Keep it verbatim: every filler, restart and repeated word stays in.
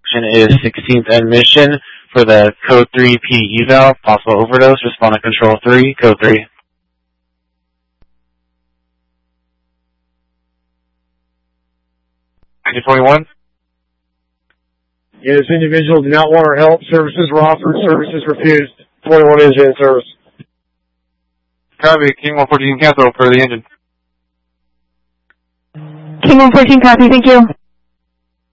is sixteenth admission for the code three P eval, possible overdose, respond to control three, code three. ninety twenty-one. Yeah, this individual did not want our help. Services were offered. Services refused. twenty-one engine in service. Copy. King one fourteen cancel for the engine. King one fourteen copy. Thank you.